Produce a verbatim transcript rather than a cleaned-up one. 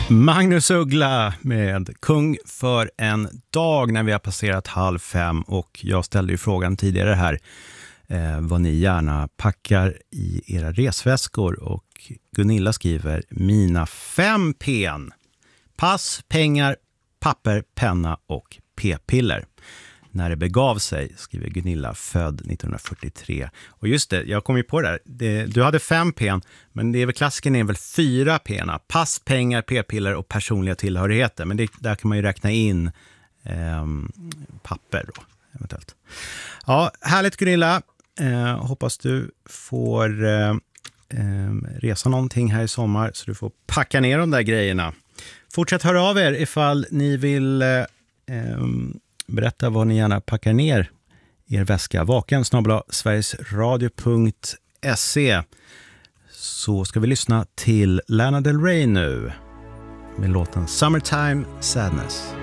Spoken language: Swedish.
Magnus Uggla med Kung för en dag när vi har passerat halv fem, och jag ställde ju frågan tidigare här eh, vad ni gärna packar i era resväskor, och Gunilla skriver mina fem P:n: pass, pengar, papper, penna och p-piller. När det begav sig, skriver Gunilla, född nittonhundrafyrtiotre. Och just det, jag kom ju på det där. Det, du hade fem P:n, men det är väl klassiken är väl fyra P:na. Pass, pengar, p-piller och personliga tillhörigheter. Men det, där kan man ju räkna in eh, papper då, eventuellt. Ja, härligt Gunilla. Eh, hoppas du får eh, eh, resa någonting här i sommar, så du får packa ner de där grejerna. Fortsätt höra av er ifall ni vill... Eh, eh, berätta vad ni gärna packar ner i er väska. Vaken snabel-a sverigesradio punkt se. Så ska vi lyssna till Lana Del Rey nu med låten Summertime Sadness.